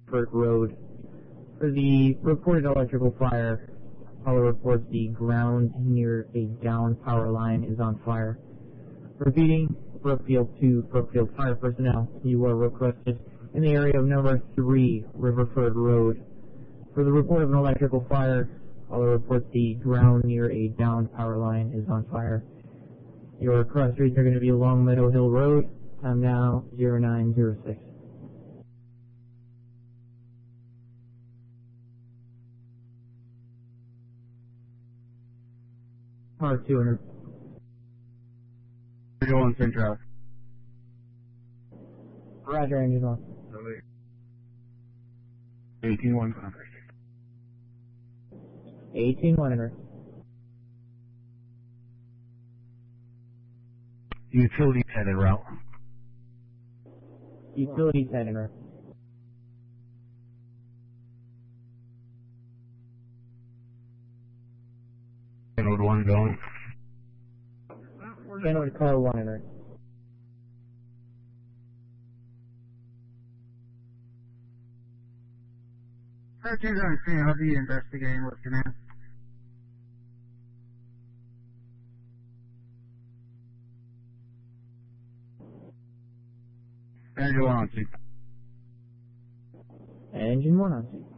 Riverford Road. For the reported electrical fire, caller reports the ground near a down power line is on fire. Repeating, Brookfield to Brookfield Fire personnel, you are requested in the area of number 3 Riverford Road. For the report of an electrical fire, caller reports the ground near a down power line is on fire. Your cross streets are going to be along Meadow Hill Road. Time now 0906. Car 200. Go on Central. Roger, engine 1. 18-100. 18-100. Utilities headed route. Utilities headed route. Channel 1 going. Channel car 100. Searches on scene. I'll be investigating what's going on. Engine 1 on scene. Engine 1 on scene.